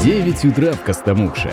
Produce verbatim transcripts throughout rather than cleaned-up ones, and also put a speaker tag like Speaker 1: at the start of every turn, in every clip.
Speaker 1: девять утра в Костомукше.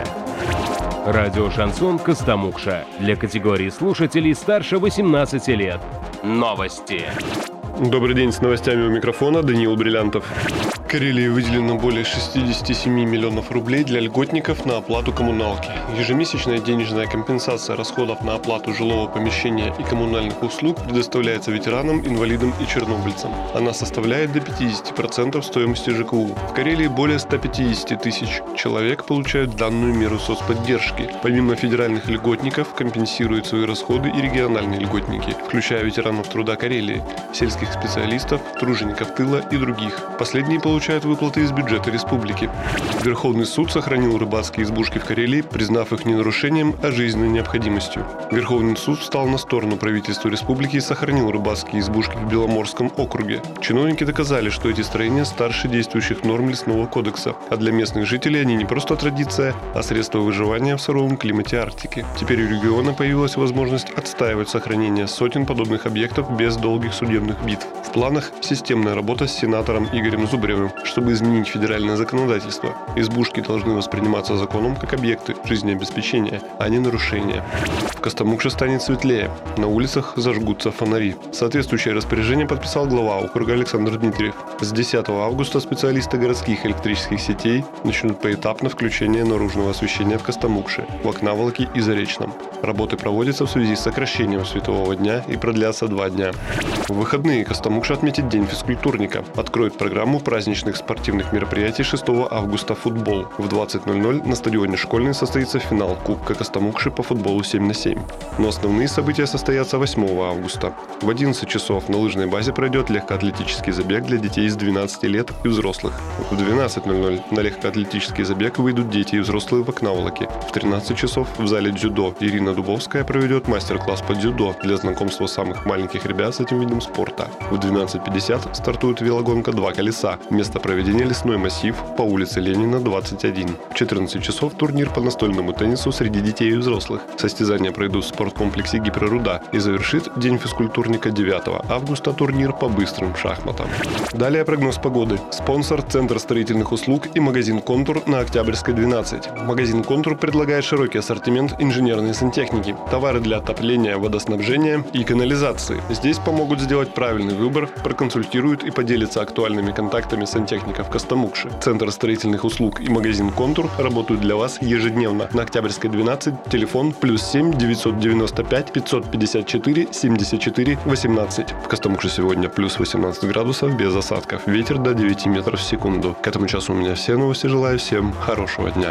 Speaker 2: Радио «Шансон» Костомукша. Для категории слушателей старше восемнадцати лет. Новости.
Speaker 3: Добрый день, с новостями у микрофона Даниил Бриллянтов. Карелии выделено более шестьдесят семь миллионов рублей для льготников на оплату коммуналки. Ежемесячная денежная компенсация расходов на оплату жилого помещения и коммунальных услуг предоставляется ветеранам, инвалидам и чернобыльцам. Она составляет до пятьдесят процентов стоимости ЖКУ. В Карелии более ста пятидесяти тысяч человек получают данную меру соцподдержки. Помимо федеральных льготников компенсируют свои расходы и региональные льготники, включая ветеранов труда Карелии, сельских специалистов, тружеников тыла и других. Последние получают выплаты из бюджета республики. Верховный суд сохранил рыбацкие избушки в Карелии, признав их не нарушением, а жизненной необходимостью. Верховный суд встал на сторону правительства республики и сохранил рыбацкие избушки в Беломорском округе. Чиновники доказали, что эти строения старше действующих норм лесного кодекса, а для местных жителей они не просто традиция, а средство выживания в суровом климате Арктики. Теперь у региона появилась возможность отстаивать сохранение сотен подобных объектов без долгих судебных битв. В планах системная работа с сенатором Игорем Зубаревым, чтобы изменить федеральное законодательство. Избушки должны восприниматься законом как объекты жизнеобеспечения, а не нарушения. В Костомукше станет светлее. На улицах зажгутся фонари. Соответствующее распоряжение подписал глава округа Александр Дмитриев. С десятого августа специалисты городских электрических сетей начнут поэтапно включение наружного освещения в Костомукше, в Окнаволоке и Заречном. Работы проводятся в связи с сокращением светового дня и продлятся два дня. В выходные Костомукша отметит День физкультурника. Откроет программу праздничных спортивных мероприятий шестого августа футбол. В двадцать ноль ноль на стадионе «Школьный» состоится финал Кубка Костомукши по футболу семь на семь. Но основные события состоятся восьмого августа. В одиннадцать часов на лыжной базе пройдет легкоатлетический забег для детей с двенадцати лет и взрослых. В двенадцать ноль ноль на легкоатлетический забег выйдут дети и взрослые в Окнаволоке. В тринадцать часов в зале дзюдо Ирина Дубовская проведет мастер-класс по дзюдо для знакомства самых маленьких ребят с этим видом спорта. В двенадцать пятьдесят стартует велогонка «Два колеса». Место проведения лесной массив по улице Ленина, двадцать один. В четырнадцать часов турнир по настольному теннису среди детей и взрослых. Состязания пройдут в спорткомплексе «Гипроруда» и завершит День физкультурника девятого августа турнир по быстрым шахматам. Далее прогноз погоды. Спонсор – Центр строительных услуг и магазин «Контур» на Октябрьской, двенадцать. Магазин «Контур» предлагает широкий ассортимент инженерной сантехники, товары для отопления, водоснабжения и канализации. Здесь помогут сделать правильный выбор, проконсультируют и поделятся актуальными контактами сантехников Костомукши. Центр строительных услуг и магазин «Контур» работают для вас ежедневно. На Октябрьской, двенадцать, телефон плюс семь девятьсот девяносто пять пятьсот пятьдесят четыре семьдесят четыре восемнадцать. В Костомукше сегодня плюс восемнадцать градусов без осадков. Ветер до девяти метров в секунду. К этому часу у меня все новости. Желаю всем хорошего дня.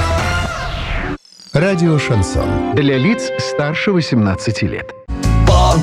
Speaker 4: Радио «Шансон». Для лиц старше восемнадцати лет.